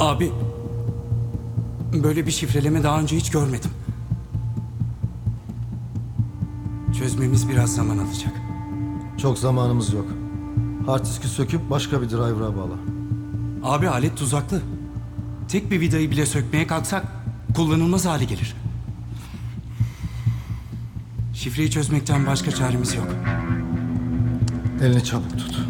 Abi, böyle bir şifreleme daha önce hiç görmedim. Çözmemiz biraz zaman alacak. Çok zamanımız yok. Hard diski söküp başka bir driver'a bağla. Abi alet tuzaklı. Tek bir vidayı bile sökmeye kalksak kullanılmaz hale gelir. Şifreyi çözmekten başka çaremiz yok. Elini çabuk tut.